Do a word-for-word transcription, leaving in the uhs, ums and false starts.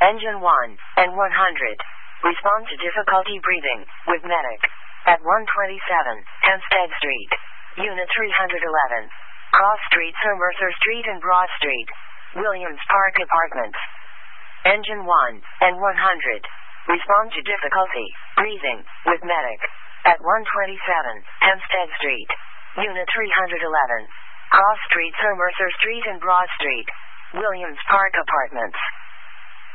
Engine one and one hundred. Respond to difficulty breathing with medic. At one twenty-seven, Hempstead Street. Unit three eleven. Cross Street, Sir Mercer Street and Broad Street. Williams Park Apartments. Engine one and one hundred. Respond to difficulty breathing with medic. At one twenty-seven, Hempstead Street. Unit three eleven. Cross Street, Sir Mercer Street and Broad Street. Williams Park Apartments.